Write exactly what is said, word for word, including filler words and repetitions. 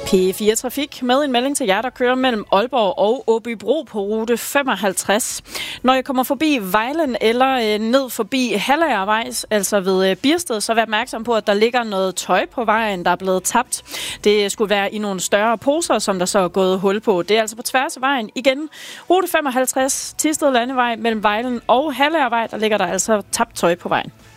P fire Trafik med en melding til jer, der kører mellem Aalborg og Åbybro på rute femoghalvtreds. Når jeg kommer forbi Vejlen eller ned forbi Hallagervej, altså ved Biersted, så vær opmærksom på, at der ligger noget tøj på vejen, der er blevet tabt. Det skulle være i nogle større poser, som der så er gået hul på. Det er altså på tværs af vejen. Igen, rute femoghalvtreds, Thisted Landevej mellem Vejlen og Hallagervej, der ligger der altså tabt tøj på vejen.